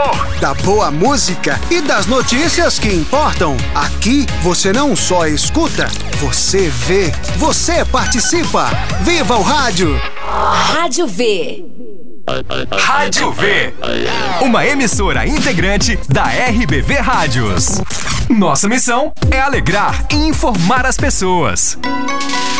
humor, da boa música e das notícias que importam. Aqui você não só escuta, você vê, você participa. Viva o rádio! Rádio V. Rádio V, uma emissora integrante da RBV Rádios. Nossa missão é alegrar e informar as pessoas.